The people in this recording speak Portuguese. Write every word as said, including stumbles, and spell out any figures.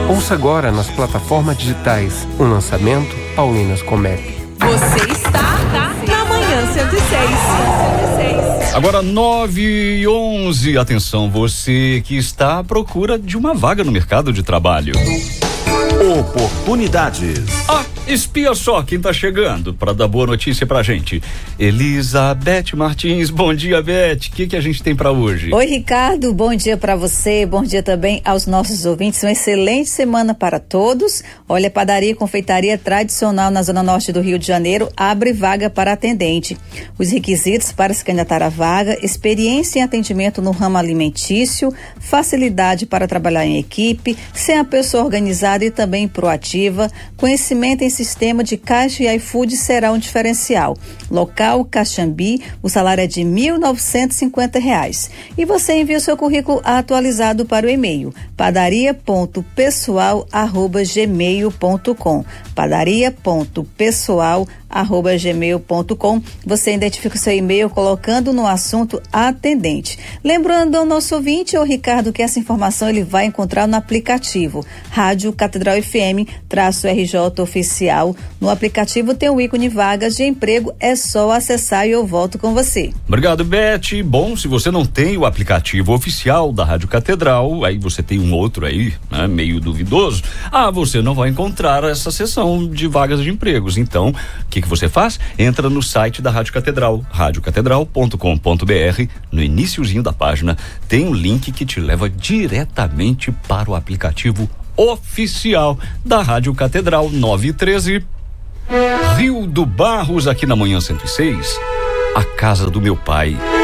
Ouça agora nas plataformas digitais um lançamento Paulinas Comep. Você está na Manhã cento e seis. Agora nove e onze, atenção, você que está à procura de uma vaga no mercado de trabalho. Oportunidades. Ah, espia só quem tá chegando para dar boa notícia pra gente. Elizabeth Martins, bom dia, Beth. O que que a gente tem para hoje? Oi, Ricardo, bom dia para você, bom dia também aos nossos ouvintes. Uma excelente semana para todos. Olha, padaria e confeitaria tradicional na Zona Norte do Rio de Janeiro abre vaga para atendente. Os requisitos para se candidatar à vaga: experiência em atendimento no ramo alimentício, facilidade para trabalhar em equipe, ser a pessoa organizada e também proativa, conhecimento em sistema de caixa e iFood será um diferencial. Local Caxambi, o salário é de mil novecentos e cinquenta reais. E você envia o seu currículo atualizado para o e-mail padaria ponto pessoal arroba gmail ponto com padaria ponto pessoal arroba gmail ponto com. Você identifica o seu e-mail colocando no assunto atendente. Lembrando ao nosso ouvinte, o Ricardo, que essa informação ele vai encontrar no aplicativo Rádio Catedral F M traço R J oficial. No aplicativo tem o ícone vagas de emprego, é só acessar e eu volto com você. Obrigado, Beth. Bom, se você não tem o aplicativo oficial da Rádio Catedral, aí você tem um outro aí, né, meio duvidoso, ah, você não vai encontrar essa seção de vagas de empregos. Então, o que que você faz? Entra no site da Rádio Catedral, rádio catedral ponto com ponto b r. No iniciozinho da página tem um link que te leva diretamente para o aplicativo oficial da Rádio Catedral. Nove e treze. Rio do Barros, aqui na Manhã cento e seis, a casa do meu pai.